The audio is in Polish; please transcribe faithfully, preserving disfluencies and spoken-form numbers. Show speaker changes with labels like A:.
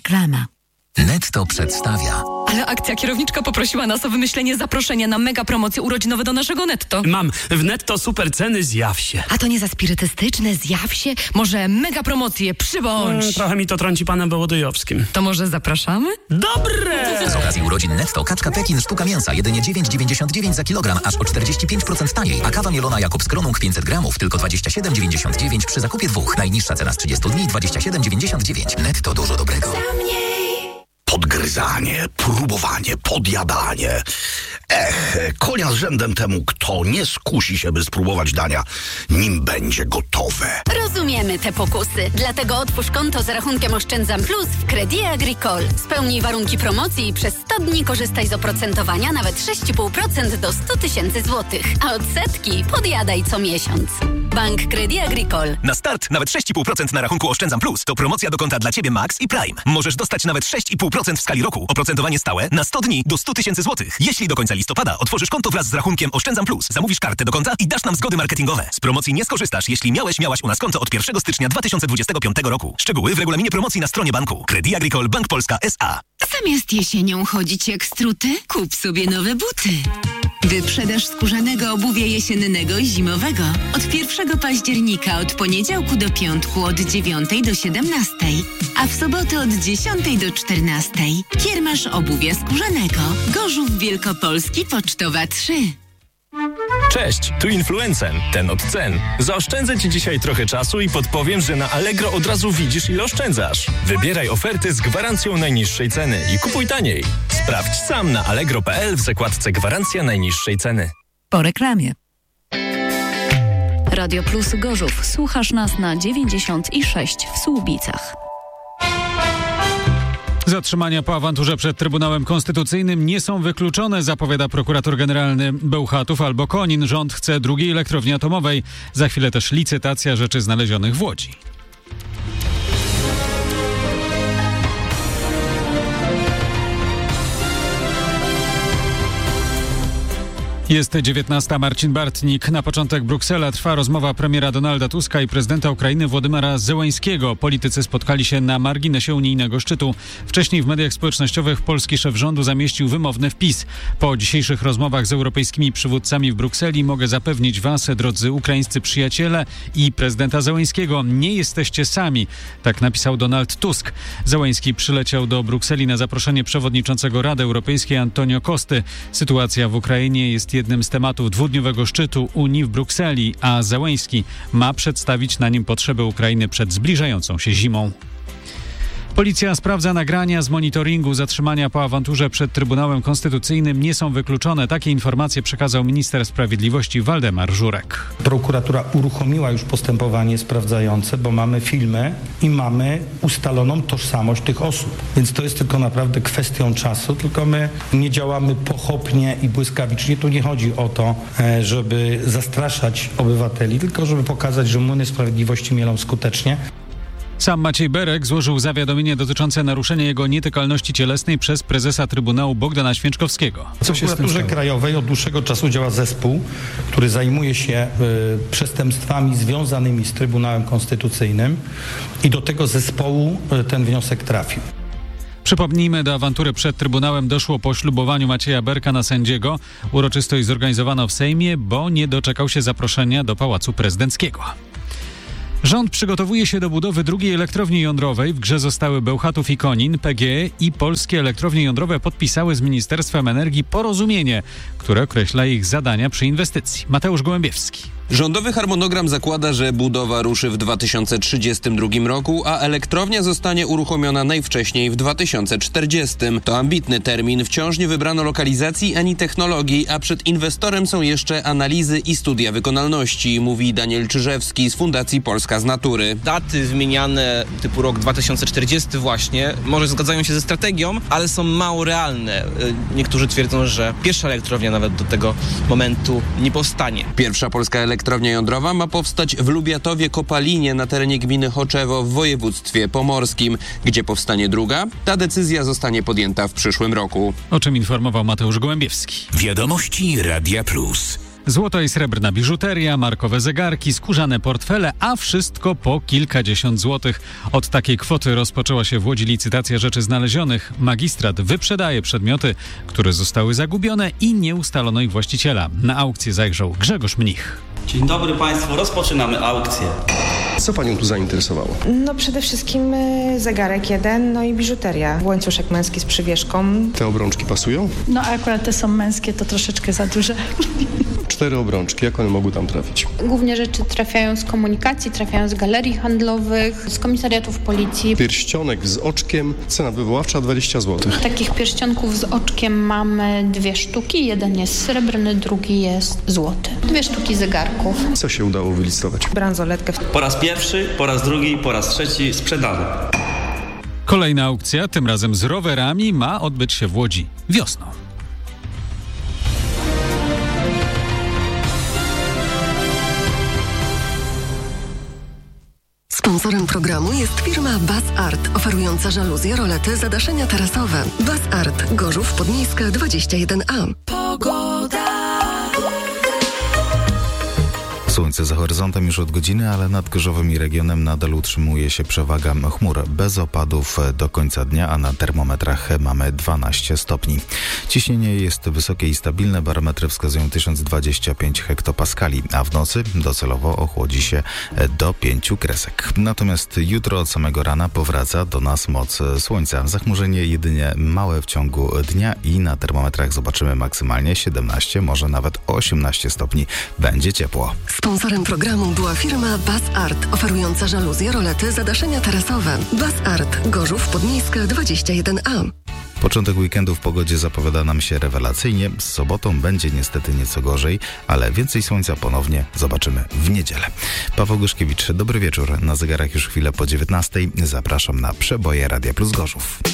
A: Reklama.
B: Netto przedstawia.
C: Ale akcja kierowniczka poprosiła nas o wymyślenie zaproszenia na mega promocje urodzinowe do naszego Netto.
D: Mam w Netto super ceny, zjaw się.
C: A to nie za spirytystyczne, zjaw się? Może mega promocje, przybądź.
D: Hmm, trochę mi to trąci panem Wołodyjowskim.
C: To może zapraszamy?
D: Dobre!
B: Z okazji urodzin Netto kaczka Pekin sztuka mięsa jedynie dziewięć dziewięćdziesiąt dziewięć za kilogram, aż o czterdzieści pięć procent taniej. A kawa mielona Jakobs Kronung pięćset gramów tylko dwadzieścia siedem dziewięćdziesiąt dziewięć przy zakupie dwóch. Najniższa cena z trzydziestu dni dwadzieścia siedem dziewięćdziesiąt dziewięć. Netto dużo dobrego.
E: Podgryzanie, próbowanie, podjadanie. Ech, konia z rzędem temu, kto nie skusi się, by spróbować dania, nim będzie gotowe.
F: Rozumiemy te pokusy, dlatego otwórz konto z rachunkiem Oszczędzam Plus w Crédit Agricole. Spełnij warunki promocji i przez sto dni korzystaj z oprocentowania nawet sześć i pół procent do stu tysięcy złotych, a odsetki podjadaj co miesiąc. Bank Crédit Agricole.
G: Na start nawet sześć i pół procent na rachunku Oszczędzam Plus. To promocja do konta dla Ciebie Max i Prime. Możesz dostać nawet sześć i pół procent w skali roku. Oprocentowanie stałe na sto dni do stu tysięcy złotych. Jeśli do końca listopada otworzysz konto wraz z rachunkiem Oszczędzam Plus, zamówisz kartę do konta i dasz nam zgody marketingowe. Z promocji nie skorzystasz, jeśli miałeś, miałaś u nas konto od pierwszego stycznia dwa tysiące dwudziestego piątego roku. Szczegóły w regulaminie promocji na stronie banku. Crédit Agricole Bank Polska S A.
A: Zamiast jesienią chodzić jak struty, kup sobie nowe buty. Wyprzedaż skórzanego obuwia jesiennego i zimowego. Od pierwszego października, od poniedziałku do piątku, od dziewiątej do siedemnastej, a w sobotę od dziesiątej do czternastej. Kiermasz obuwia skórzanego. Gorzów Wielkopolski, Pocztowa trzy.
H: Cześć, tu Influencen, ten od cen. Zaoszczędzę Ci dzisiaj trochę czasu i podpowiem, że na Allegro od razu widzisz, ile oszczędzasz. Wybieraj oferty z gwarancją najniższej ceny i kupuj taniej. Sprawdź sam na allegro kropka p l w zakładce Gwarancja najniższej ceny.
A: Po reklamie.
I: Radio Plus Gorzów. Słuchasz nas na dziewięćdziesiąt i sześć w Słubicach.
J: Zatrzymania po awanturze przed Trybunałem Konstytucyjnym nie są wykluczone, zapowiada prokurator generalny. Bełchatów albo Konin. Rząd chce drugiej elektrowni atomowej. Za chwilę też licytacja rzeczy znalezionych w Łodzi. Jest dziewiętnasta, Marcin Bartnik. Na początek Bruksela. Trwa rozmowa premiera Donalda Tuska i prezydenta Ukrainy Władimira Zełańskiego. Politycy spotkali się na marginesie unijnego szczytu. Wcześniej w mediach społecznościowych polski szef rządu zamieścił wymowny wpis. Po dzisiejszych rozmowach z europejskimi przywódcami w Brukseli mogę zapewnić was, drodzy ukraińscy przyjaciele i prezydenta Zełańskiego, nie jesteście sami. Tak napisał Donald Tusk. Zełański przyleciał do Brukseli na zaproszenie przewodniczącego Rady Europejskiej Antonio Costy. Sytuacja w Ukrainie jest jednym z tematów dwudniowego szczytu Unii w Brukseli, a Zełański ma przedstawić na nim potrzeby Ukrainy przed zbliżającą się zimą. Policja sprawdza nagrania z monitoringu. Zatrzymania po awanturze przed Trybunałem Konstytucyjnym nie są wykluczone. Takie informacje przekazał minister sprawiedliwości Waldemar Żurek.
K: Prokuratura uruchomiła już postępowanie sprawdzające, bo mamy filmy i mamy ustaloną tożsamość tych osób. Więc to jest tylko naprawdę kwestią czasu, tylko my nie działamy pochopnie i błyskawicznie. Tu nie chodzi o to, żeby zastraszać obywateli, tylko żeby pokazać, że młyny sprawiedliwości mielą skutecznie.
J: Sam Maciej Berek złożył zawiadomienie dotyczące naruszenia jego nietykalności cielesnej przez prezesa Trybunału Bogdana Święczkowskiego.
K: W prokuraturze krajowej od dłuższego czasu działa zespół, który zajmuje się y, przestępstwami związanymi z Trybunałem Konstytucyjnym i do tego zespołu y, ten wniosek trafił.
J: Przypomnijmy, do awantury przed Trybunałem doszło po ślubowaniu Macieja Berka na sędziego. Uroczystość zorganizowano w Sejmie, bo nie doczekał się zaproszenia do Pałacu Prezydenckiego. Rząd przygotowuje się do budowy drugiej elektrowni jądrowej. W grze zostały Bełchatów i Konin. P G E i polskie elektrownie jądrowe podpisały z Ministerstwem Energii porozumienie, które określa ich zadania przy inwestycji. Mateusz Gołębiewski.
L: Rządowy harmonogram zakłada, że budowa ruszy w dwa tysiące trzydziestym drugim roku, a elektrownia zostanie uruchomiona najwcześniej w dwa tysiące czterdziestym. To ambitny termin, wciąż nie wybrano lokalizacji ani technologii, a przed inwestorem są jeszcze analizy i studia wykonalności, mówi Daniel Czyżewski z Fundacji Polska z Natury.
M: Daty wymieniane typu rok dwa tysiące czterdziesty właśnie, może zgadzają się ze strategią, ale są mało realne. Niektórzy twierdzą, że pierwsza elektrownia nawet do tego momentu nie powstanie.
L: Pierwsza polska elektrownia Elektrownia jądrowa ma powstać w Lubiatowie-Kopalinie na terenie gminy Choczewo w województwie pomorskim. Gdzie powstanie druga? Ta decyzja zostanie podjęta w przyszłym roku.
J: O czym informował Mateusz Gołębiewski.
B: Wiadomości Radia Plus.
J: Złoto i srebrna biżuteria, markowe zegarki, skórzane portfele, a wszystko po kilkadziesiąt złotych. Od takiej kwoty rozpoczęła się w Łodzi licytacja rzeczy znalezionych. Magistrat wyprzedaje przedmioty, które zostały zagubione i nie ustalono ich właściciela. Na aukcję zajrzał Grzegorz Mnich.
N: Dzień dobry Państwu, rozpoczynamy aukcję.
O: Co Panią tu zainteresowało?
P: No przede wszystkim zegarek jeden, no i biżuteria. Łańcuszek męski z przywieszką.
O: Te obrączki pasują?
Q: No akurat te są męskie, to troszeczkę za duże.
O: Cztery obrączki, jak one mogły tam trafić?
R: Głównie rzeczy trafiają z komunikacji, trafiają z galerii handlowych, z komisariatów policji.
O: Pierścionek z oczkiem, cena wywoławcza dwadzieścia złotych.
R: Takich pierścionków z oczkiem mamy dwie sztuki. Jeden jest srebrny, drugi jest złoty. Dwie sztuki zegarków.
O: Co się udało wylicytować?
P: Bransoletkę.
N: Po raz pierwszy, po raz drugi, po raz trzeci sprzedany.
J: Kolejna aukcja, tym razem z rowerami, ma odbyć się w Łodzi wiosną.
S: Sponsorem programu jest firma Bas Art, oferująca żaluzje, rolety, zadaszenia tarasowe. Bas Art, Gorzów, Podmiejska dwadzieścia jeden A. Pogoda.
T: Słońce za horyzontem już od godziny, ale nad Gorzowem i regionem nadal utrzymuje się przewaga chmur bez opadów do końca dnia, a na termometrach mamy dwanaście stopni. Ciśnienie jest wysokie i stabilne, barometry wskazują tysiąc dwadzieścia pięć hektopaskali, a w nocy docelowo ochłodzi się do pięciu kresek. Natomiast jutro od samego rana powraca do nas moc słońca. Zachmurzenie jedynie małe w ciągu dnia i na termometrach zobaczymy maksymalnie siedemnaście, może nawet osiemnaście stopni. Będzie ciepło.
S: Sponsorem programu była firma Bas Art, oferująca żaluzje, rolety, zadaszenia tarasowe. Bas Art, Gorzów, Podmiejska dwadzieścia jeden A.
T: Początek weekendu w pogodzie zapowiada nam się rewelacyjnie. Z sobotą będzie niestety nieco gorzej, ale więcej słońca ponownie zobaczymy w niedzielę. Paweł Goszkiewicz, dobry wieczór. Na zegarach już chwilę po dziewiętnastej. Zapraszam na przeboje Radia Plus Gorzów.